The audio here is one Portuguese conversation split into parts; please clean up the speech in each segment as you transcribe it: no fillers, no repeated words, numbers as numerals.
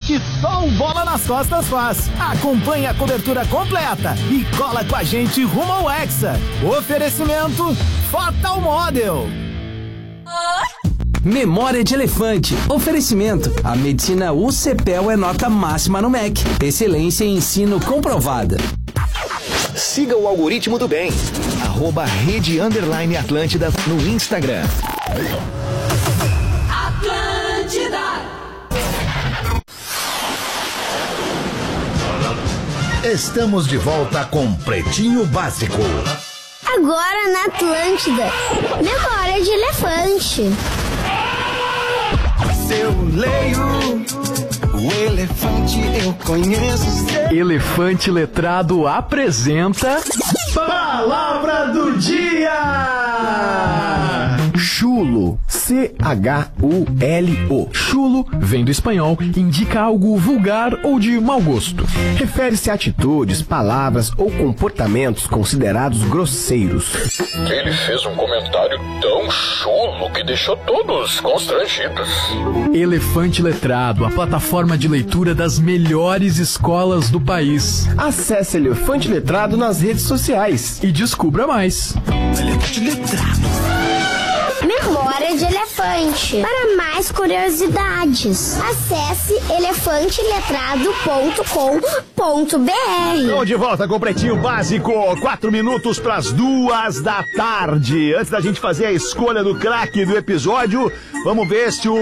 que só um Bola nas Costas faz. Acompanhe a cobertura completa e cola com a gente rumo ao Hexa. Oferecimento Fatal Model. Memória de Elefante. Oferecimento. A medicina UCPEL é nota máxima no MEC. Excelência em ensino comprovada. Siga o algoritmo do bem. @Rede_Atlântida no Instagram. Atlântida. Estamos de volta com Pretinho Básico. Agora na Atlântida. Memória de Elefante. Eu leio o elefante, eu conheço. Elefante Letrado apresenta Palavra do Dia. Chulo. C-H-U-L-O. Chulo vem do espanhol, indica algo vulgar ou de mau gosto. Refere-se a atitudes, palavras ou comportamentos considerados grosseiros. Ele fez um comentário tão chulo que deixou todos constrangidos. Elefante Letrado, a plataforma de leitura das melhores escolas do país. Acesse Elefante Letrado nas redes sociais e descubra mais. Elefante Letrado. Memória de Elefante. Para mais curiosidades, acesse elefanteletrado.com.br. Estamos de volta com o Pretinho Básico, 4 minutos para as 2 da tarde. Antes da gente fazer a escolha do craque do episódio, vamos ver se o...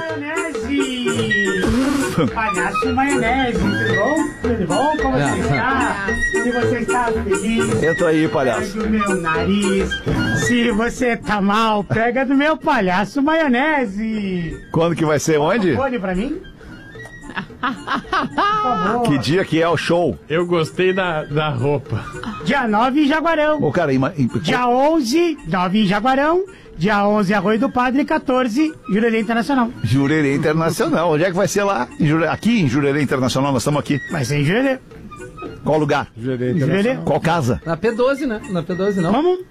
Palhaço Maionese, tudo bom? Tudo bom? Como você está? Se você está feliz, entra aí, palhaço. pega do meu nariz. Se você tá mal, pega do meu Palhaço Maionese. Quando que vai ser? Onde? Olhe pra mim. Que dia que é o show? Eu gostei da roupa. Dia 9 em Jaguarão. Ô, cara, Dia 11, 9 em Jaguarão. Dia 11, Arroio do Padre, 14, Jurerê Internacional. Jurerê Internacional. Onde é que vai ser lá? Aqui em Jurerê Internacional, nós estamos aqui. Vai ser em Jurerê. Qual lugar? Jurerê. Qual casa? Na P12, né? Na P12 não. Vamos.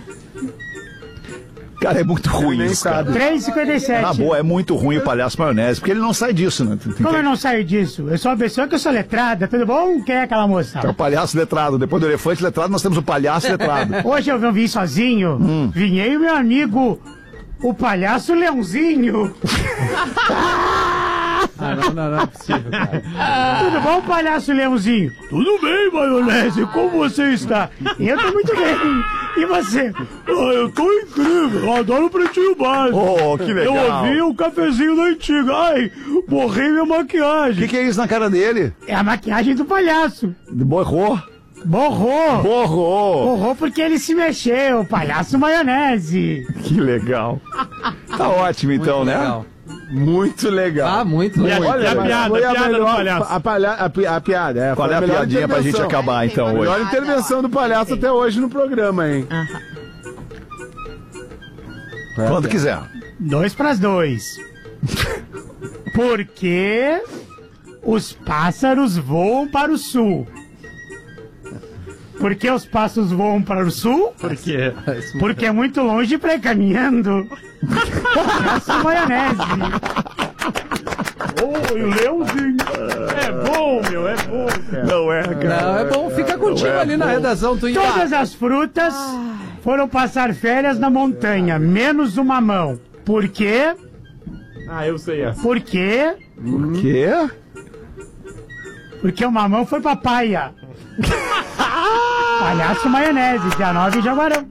Cara, é muito ruim isso, cara. 3,57. Na boa, é muito ruim o Palhaço Maionese, porque ele não sai disso, né? Como eu não saio disso? Eu sou uma pessoa que eu sou letrada, tudo bom? Quem é aquela moça? É o Palhaço Letrado. Depois do Elefante Letrado, nós temos o Palhaço Letrado. Hoje eu vim sozinho. Vim eu e meu amigo, o Palhaço Leãozinho. Não é possível, cara. Tudo bom, Palhaço Leãozinho? Tudo bem, Maionese, como você está? Eu tô muito bem. E você? Eu tô incrível, eu adoro o Pretinho Básico. Oh, que legal. Eu ouvi o cafezinho da antiga. Ai, borrei minha maquiagem. O que é isso na cara dele? É a maquiagem do palhaço. Borrou? Borrou. Borrou porque ele se mexeu, o Palhaço Maionese. Que legal. Tá ótimo então, muito né? Legal. Muito legal. Ah, muito legal. Olha, a piada do palhaço. A piada. Qual é a piadinha pra gente acabar então hoje? Melhor intervenção do palhaço até hoje no programa, hein? Quando quiser. 2 para as 2. Porque os pássaros voam para o sul. Por que os pássaros voam para o sul? Por quê? Porque é muito longe para ir caminhando. Essa maionese. Oi, o Leãozinho. É bom, meu, é bom, cara. Não é, cara. Não, é bom, fica contigo ali na redação. Todas as frutas foram passar férias na montanha, menos o mamão. Por quê? Eu sei essa. Por quê? Por quê? Porque o mamão foi pra paia. Palhaço Maionese, dia 9 em Jaguarão.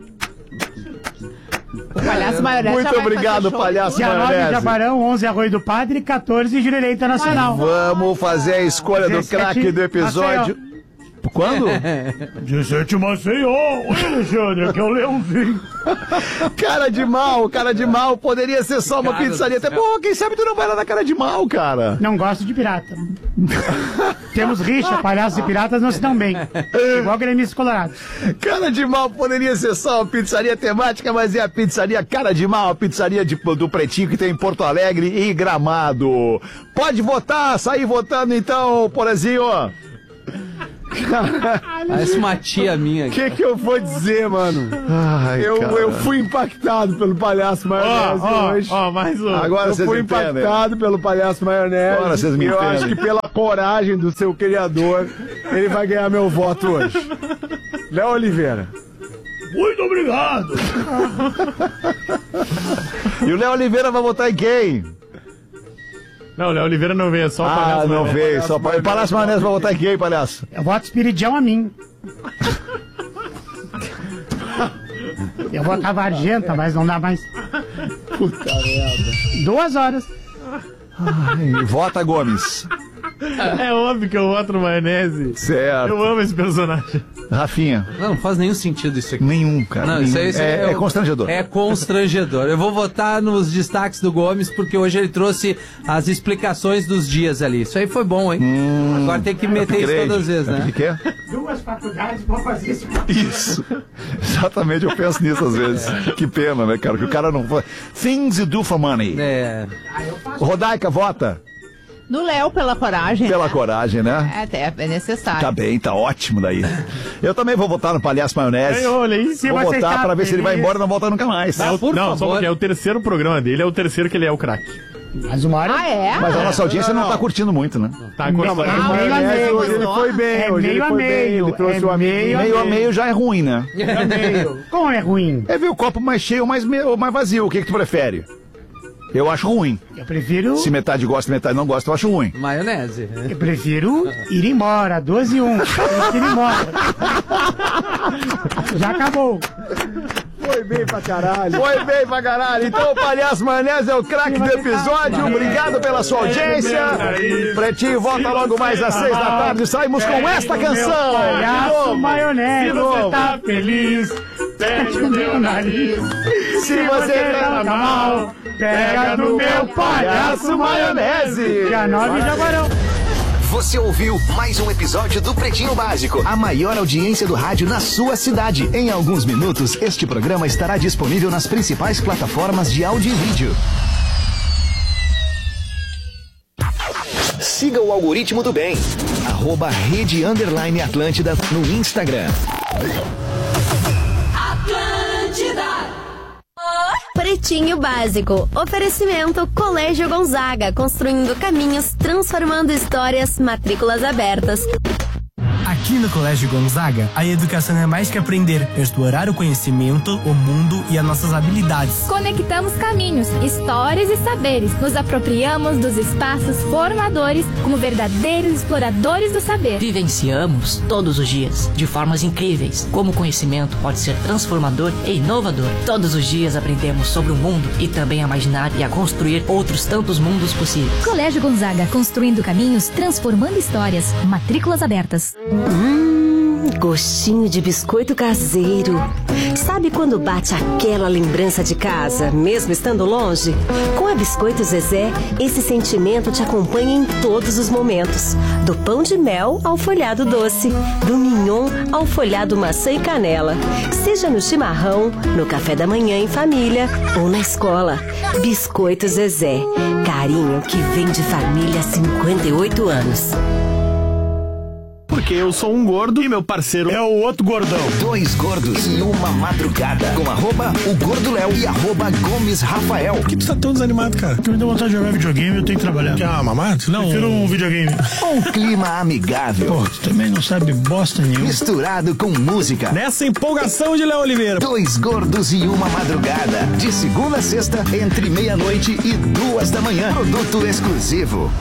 O Palhaço Maionese. Muito obrigado, Palhaço Dia 9 em Maionese. Jaguarão, 11 Arroio do Padre, 14 Jurerê Internacional. Vamos fazer a escolha do craque do episódio. Quando? 17 Maceió. Oi, Alexandre, aqui é o Leãozinho. Cara de mal. Poderia ser só uma pizzaria. Até, pô, quem sabe tu não vai lá na Cara de Mal, cara. Não gosto de pirata. Temos rixa, palhaços e piratas não se dão bem. Igual gremistas colorados. Cara de Mal poderia ser só uma pizzaria temática, mas é a pizzaria Cara de Mal, a pizzaria do Pretinho que tem em Porto Alegre e Gramado. Pode votar, sair votando então, Porazinho. Parece uma tia minha. O que eu vou dizer, mano? Ai, eu fui impactado pelo Palhaço Maionese hoje. Mais um. Agora eu vocês fui entendem. impactado pelo Palhaço Maionese. Agora vocês me eu entendem. acho que pela coragem do seu criador, ele vai ganhar meu voto hoje. Léo Oliveira. Muito obrigado. E o Léo Oliveira vai votar em quem? Não, o Léo Oliveira não veio, só o Palhaço. Ah, não veio, só o Palhaço Maionese vai votar em quem, Palhaço? Eu voto Espiridão a mim. Eu vou estar varjenta, mas não dá mais. Puta merda. 2 horas. Ai, vota Gomes. É óbvio que eu voto no Maionese. Certo. Eu amo esse personagem. Rafinha. Não faz nenhum sentido isso aqui. Nenhum, cara. Não, nenhum. Isso aí é constrangedor. É constrangedor. Eu vou votar nos destaques do Gomes, porque hoje ele trouxe as explicações dos dias ali. Isso aí foi bom, hein? Agora tem que meter isso todas as vezes, né? O que é? 2 faculdades vão fazer isso. Isso. Exatamente, eu penso nisso às vezes. Que pena, né, cara? Que o cara não... Things you do for money. É. Rodaica, vota. No Léo, pela coragem. Pela coragem, né? É, até é necessário. Tá bem, tá ótimo daí. Eu também vou votar no Palhaço Maionese. Olha aí, vou votar pra ver se ele vai embora e não volta nunca mais. Não, só porque é o terceiro programa dele, é o terceiro que ele é o craque. Mas uma hora... Ah, é? Mas a nossa audiência não tá curtindo muito, né? Tá curtindo. Mas o Maionese hoje ele foi bem, hoje ele foi bem. Ele trouxe o amigo. Meio a meio já é ruim, né? Meio a meio. Como é ruim? É ver o copo mais cheio ou mais vazio. O que tu prefere? Eu acho ruim. Eu prefiro... Se metade gosta e metade não gosta, eu acho ruim. Maionese. Eu prefiro ir embora, 12 e 1. Eu prefiro ir embora. Já acabou. Foi bem pra caralho. Foi bem pra caralho. Então o Palhaço Maionese é o craque do episódio. Obrigado pela sua audiência. Pretinho volta logo mais às 6 da tarde. Saímos com esta canção. Palhaço Maionese, você tá feliz? Pega no meu nariz. Se você tá mal, pega no meu Palhaço Maionese. Dia 9 de Jaguarão. Você ouviu mais um episódio do Pretinho Básico, a maior audiência do rádio na sua cidade. Em alguns minutos, este programa estará disponível nas principais plataformas de áudio e vídeo. Siga o algoritmo do bem. @Rede_Atlântida no Instagram. Pretinho Básico. Oferecimento Colégio Gonzaga. Construindo caminhos, transformando histórias. Matrículas abertas. Aqui no Colégio Gonzaga, a educação é mais que aprender, é explorar o conhecimento, o mundo e as nossas habilidades. Conectamos caminhos, histórias e saberes. Nos apropriamos dos espaços formadores como verdadeiros exploradores do saber. Vivenciamos todos os dias, de formas incríveis, como o conhecimento pode ser transformador e inovador. Todos os dias aprendemos sobre o mundo e também a imaginar e a construir outros tantos mundos possíveis. Colégio Gonzaga, construindo caminhos, transformando histórias. Matrículas abertas. Gostinho de biscoito caseiro. Sabe quando bate aquela lembrança de casa, mesmo estando longe? Com a Biscoito Zezé, esse sentimento te acompanha em todos os momentos. Do pão de mel ao folhado doce, do mignon ao folhado maçã e canela. Seja no chimarrão, no café da manhã em família ou na escola. Biscoito Zezé, carinho que vem de família há 58 anos. Porque eu sou um gordo e meu parceiro é o outro gordão. 2 gordos e uma madrugada. Com @o Gordo Léo e @Gomes Rafael. Por que tu tá tão desanimado, cara? Porque me deu vontade de jogar videogame e eu tenho que trabalhar. Quer uma mamata? Não. Prefiro um videogame. Um clima amigável. Pô, tu também não sabe bosta nenhuma. Misturado com música. Nessa empolgação de Léo Oliveira. 2 gordos e uma madrugada. De segunda a sexta, entre meia-noite e 2 da manhã. Produto exclusivo.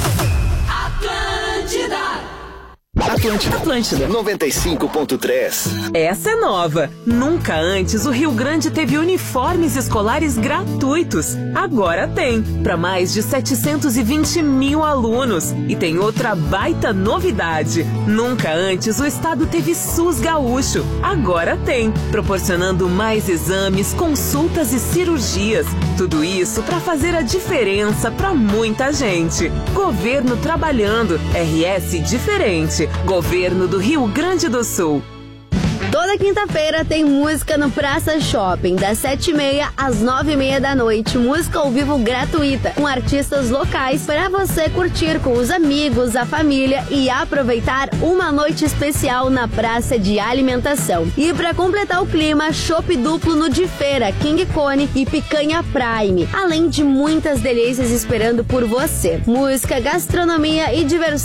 Atlântida 95.3. Essa é nova. Nunca antes o Rio Grande teve uniformes escolares gratuitos. Agora tem, para mais de 720 mil alunos. E tem outra baita novidade. Nunca antes o estado teve SUS gaúcho. Agora tem, proporcionando mais exames, consultas e cirurgias. Tudo isso para fazer a diferença para muita gente. Governo trabalhando. RS diferente. Governo do Rio Grande do Sul. Toda quinta-feira tem música no Praça Shopping, das 7h30 às 9h30 da noite. Música ao vivo gratuita, com artistas locais para você curtir com os amigos, a família e aproveitar uma noite especial na praça de alimentação. E para completar o clima, chopp duplo no de feira, King Cone e Picanha Prime, além de muitas delícias esperando por você. Música, gastronomia e diversão